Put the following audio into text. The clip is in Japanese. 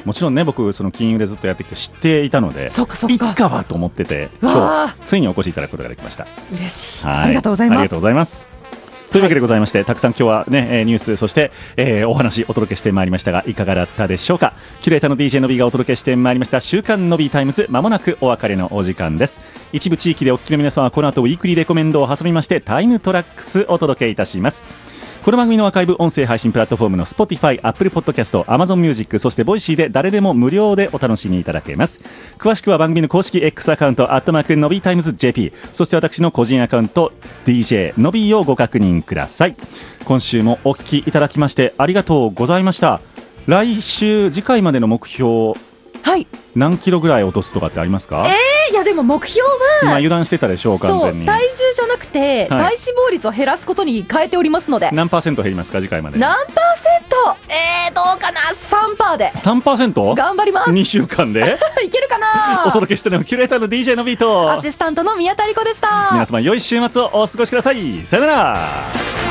もちろんね僕その金融でずっとやってきて知っていたので、 そっかそっか、 いつかはと思ってて今日ついにお越しいただくことができました。 嬉しい、 はい、 ありがとうございます。 ありがとうございます。というわけでございまして、たくさん今日はねニュースそして、お話お届けしてまいりましたがいかがだったでしょうか。キュレーターの DJ のびがお届けしてまいりました週刊のびタイムズ、まもなくお別れのお時間です。一部地域でお聞きの皆様はこの後ウィークリーレコメンドを挟みましてタイムトラックスお届けいたします。この番組のアーカイブ音声配信プラットフォームの Spotify、Apple Podcast、Amazon Music、そして Voicy で誰でも無料でお楽しみいただけます。詳しくは番組の公式 X アカウント@のびタイムズ JP、 そして私の個人アカウント DJ のびをご確認ください。今週もお聞きいただきましてありがとうございました。来週次回までの目標、 はい、 何キロぐらい落とすとかってありますか？ いやでも目標は今油断してたでしょう。完全にそう体重じゃなくて、体脂肪率を減らすことに変えておりますので。 何%減りますか次回まで？ 何パーセント？どうかな、3%で 3%？ 頑張ります。 2週間でいけるかな。 お届けしたのはキュレーターの DJ のビート、 アシスタントの宮田理子でした。 皆様良い週末をお過ごしください。さよなら。